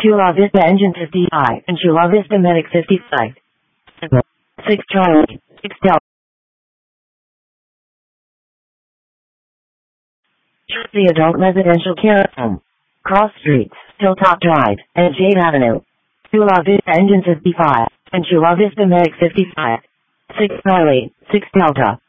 Chula Vista Engine 50I and Chula Vista Medic 55. 6 Charlie, 6 Delta. The Adult Residential Care Home. Cross Streets, Hilltop Drive, and Jade Avenue. Chula Vista Engine 55 and Chula Vista Medic 55. 6 Charlie, 6 Delta.